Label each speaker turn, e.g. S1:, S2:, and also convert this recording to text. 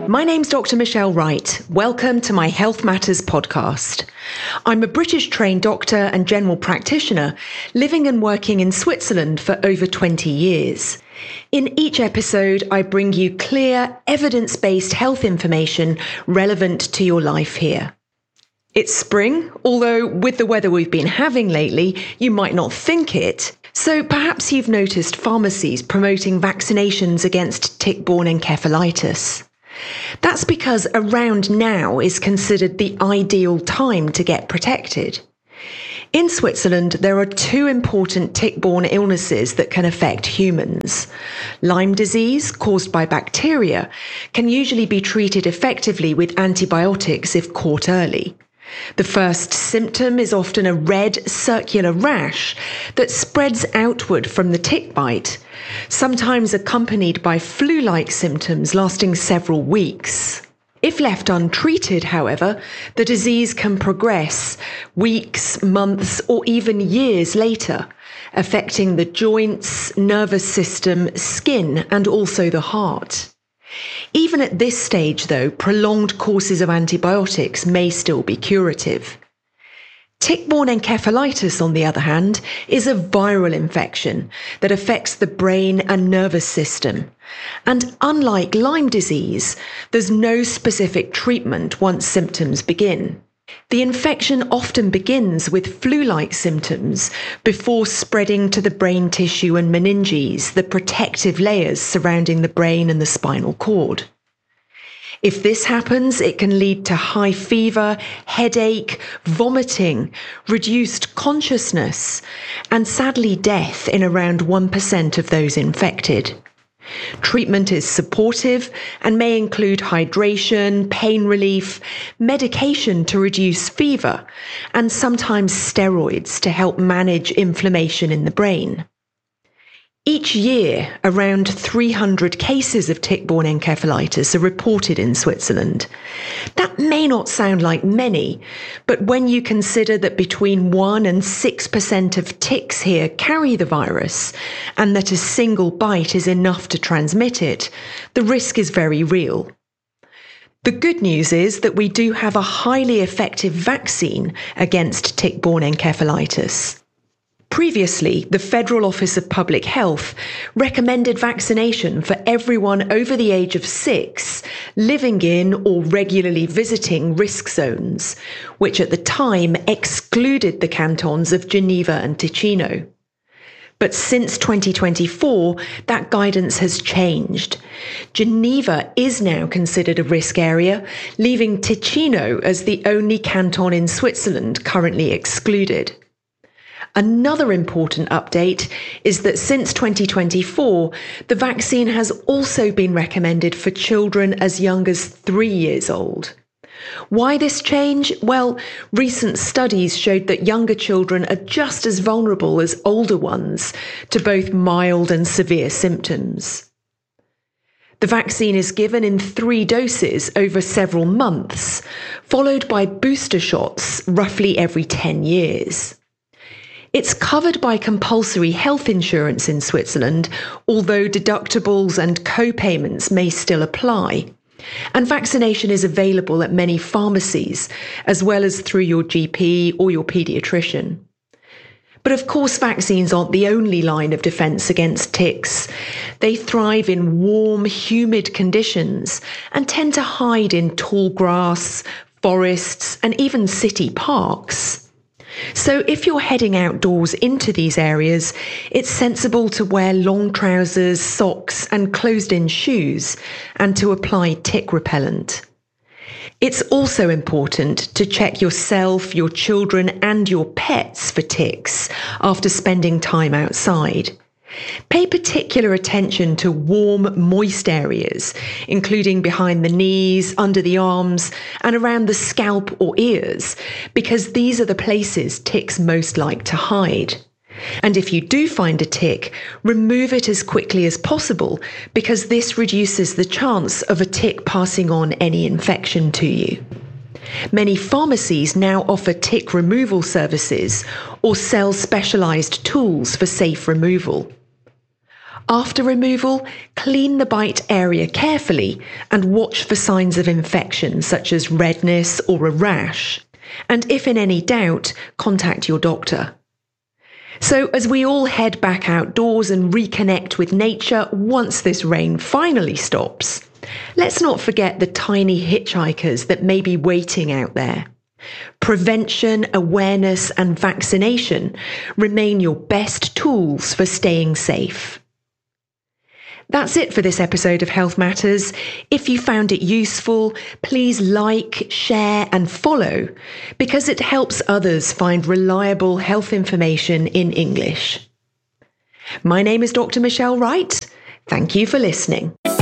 S1: My name's Dr. Michelle Wright. Welcome to my Health Matters podcast. I'm a British-trained doctor and general practitioner living and working in Switzerland for over 20 years. In each episode, I bring you clear, evidence-based health information relevant to your life here. It's spring, although with the weather we've been having lately, you might not think it. So perhaps you've noticed pharmacies promoting vaccinations against tick-borne encephalitis. That's because around now is considered the ideal time to get protected. In Switzerland, there are two important tick-borne illnesses that can affect humans. Lyme disease, caused by bacteria, can usually be treated effectively with antibiotics if caught early. The first symptom is often a red circular rash that spreads outward from the tick bite, sometimes accompanied by flu-like symptoms lasting several weeks. If left untreated, however, the disease can progress weeks, months, or even years later, affecting the joints, nervous system, skin, and also the heart. Even at this stage, though, prolonged courses of antibiotics may still be curative. Tick-borne encephalitis, on the other hand, is a viral infection that affects the brain and nervous system. And unlike Lyme disease, there's no specific treatment once symptoms begin. The infection often begins with flu-like symptoms before spreading to the brain tissue and meninges, the protective layers surrounding the brain and the spinal cord. If this happens, it can lead to high fever, headache, vomiting, reduced consciousness, and sadly death in around 1% of those infected. Treatment is supportive and may include hydration, pain relief, medication to reduce fever, and sometimes steroids to help manage inflammation in the brain. Each year, around 300 cases of tick-borne encephalitis are reported in Switzerland. That may not sound like many, but when you consider that between 1 and 6% of ticks here carry the virus, and that a single bite is enough to transmit it, the risk is very real. The good news is that we do have a highly effective vaccine against tick-borne encephalitis. Previously, the Federal Office of Public Health recommended vaccination for everyone over the age of 6 living in or regularly visiting risk zones, which at the time excluded the cantons of Geneva and Ticino. But since 2024, that guidance has changed. Geneva is now considered a risk area, leaving Ticino as the only canton in Switzerland currently excluded. Another important update is that since 2024, the vaccine has also been recommended for children as young as 3 years old. Why this change? Well, recent studies showed that younger children are just as vulnerable as older ones to both mild and severe symptoms. The vaccine is given in 3 doses over several months, followed by booster shots roughly every 10 years. It's covered by compulsory health insurance in Switzerland, although deductibles and co-payments may still apply. And vaccination is available at many pharmacies, as well as through your GP or your paediatrician. But of course, vaccines aren't the only line of defence against ticks. They thrive in warm, humid conditions and tend to hide in tall grass, forests, and even city parks. So if you're heading outdoors into these areas, it's sensible to wear long trousers, socks, and closed-in shoes, and to apply tick repellent. It's also important to check yourself, your children, and your pets for ticks after spending time outside. Pay particular attention to warm, moist areas, including behind the knees, under the arms, and around the scalp or ears, because these are the places ticks most like to hide. And if you do find a tick, remove it as quickly as possible, because this reduces the chance of a tick passing on any infection to you. Many pharmacies now offer tick removal services or sell specialised tools for safe removal. After removal, clean the bite area carefully and watch for signs of infection such as redness or a rash. And if in any doubt, contact your doctor. So as we all head back outdoors and reconnect with nature once this rain finally stops, let's not forget the tiny hitchhikers that may be waiting out there. Prevention, awareness, and vaccination remain your best tools for staying safe. That's it for this episode of Health Matters. If you found it useful, please like, share, and follow because it helps others find reliable health information in English. My name is Dr. Michelle Wright. Thank you for listening.